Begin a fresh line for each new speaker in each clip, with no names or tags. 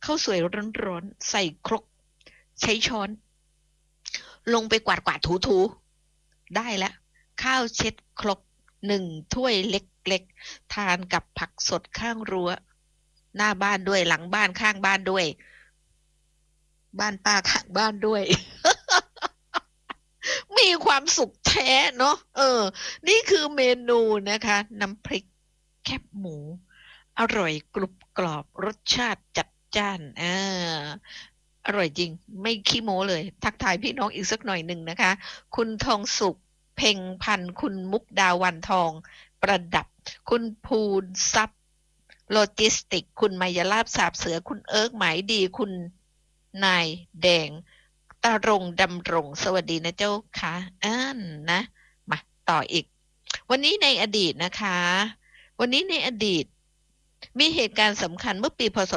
ข้าวสวยร้อนๆใส่ครกใช้ช้อนลงไปกวาดถูได้แล้วข้าวเช็ดครก1 ถ้วยเล็กๆทานกับผักสดข้างรั้วหน้าบ้านด้วยหลังบ้านข้างบ้านด้วยบ้านป้าข้างบ้านด้วย มีความสุขแท้เนาะนี่คือเมนูนะคะน้ำพริกแคบหมูอร่อยกรุบกรอบรสชาติจัดจ้านอร่อยจริงไม่ขี้โม้เลยทักทายพี่น้องอีกสักหน่อยหนึ่งนะคะคุณทองสุขเพ็งพันธ์คุณมุกดาวันทองประดับคุณภูนทรัพย์โลจิสติกคุณมายาลาบสาบเสือคุณเอิร์กหมายดีคุณนายแดงตารงดำรงสวัสดีนะเจ้าค่ะนะมาต่ออีกวันนี้ในอดีตนะคะวันนี้ในอดีตมีเหตุการณ์สำคัญเมื่อปีพ.ศ.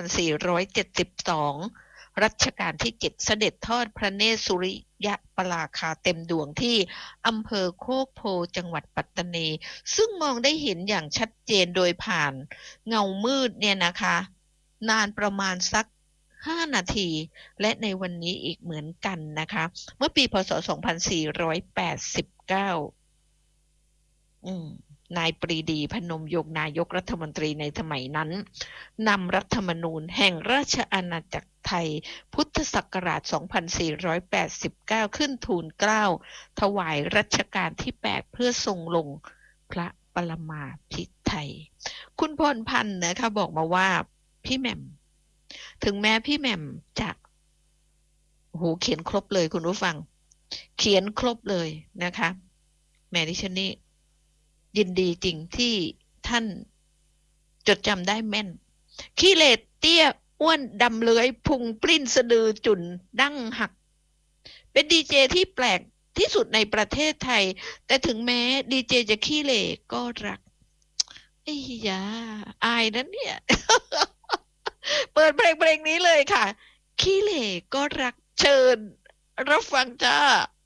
2472รัชกาลที่7เสด็จทอดพระเนตรสุริยปราคาเต็มดวงที่อำเภอโคกโพจังหวัดปัตตานีซึ่งมองได้เห็นอย่างชัดเจนโดยผ่านเงามืดเนี่ยนะคะนานประมาณสัก5 นาทีและในวันนี้อีกเหมือนกันนะคะเมื่อปีพ.ศ. 2489นายปรีดีพนมยงค์นายกรัฐมนตรีในสมัยนั้นนำรัฐธรรมนูญแห่งราชอาณาจักรไทยพุทธศักราช 2489 ขึ้นทูลเกล้าถวายรัชกาลที่ 8 เพื่อทรงลงพระปรมาภิไธยคุณพรพันธ์นะคะบอกมาว่าพี่แหม่มถึงแม้พี่แหม่มจะเขียนครบเลยคุณผู้ฟังเขียนครบเลยนะคะแม่ดิฉันนี่ยินดีจริงที่ท่านจดจำได้แม่นขี้เหร่เตี้ยอ้วนดำเลื้อยพุงปลิ้นสะดือจุ่นดั้งหักเป็นดีเจที่แปลกที่สุดในประเทศไทยแต่ถึงแม้ดีเจจะขี้เหร่ก็รักไอ้ยาอายนะเนี่ย เปิดเพลงนี้เลยค่ะขี้เหร่ก็รักเชิญรับฟังจ้า